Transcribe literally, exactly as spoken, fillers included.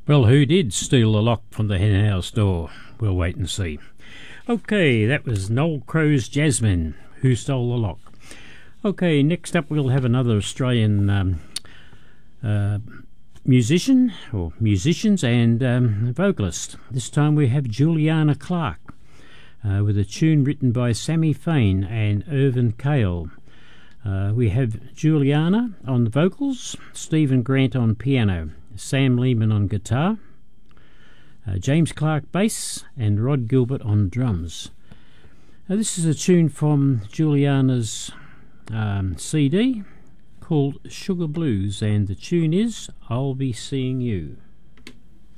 Well, who did steal the lock from the henhouse door? We'll wait and see. Okay, that was Noel Crow's Jasmine, Who Stole the Lock. Okay, next up we'll have another Australian um, uh, musician, or musicians and um, vocalist. This time we have Juliana Clark, uh, with a tune written by Sammy Fain and Irvin Cale. Uh, we have Juliana on the vocals, Stephen Grant on piano, Sam Lehman on guitar, uh, James Clark bass, and Rod Gilbert on drums. Now, this is a tune from Juliana's um, C D called Sugar Blues, and the tune is I'll Be Seeing You.